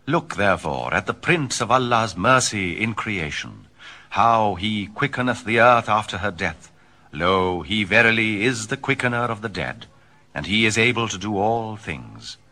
Look, therefore, at the print of Allah's mercy in creation, how he quickeneth the earth after her death. Lo, he verily is the quickener of the dead, and he is able to do all things.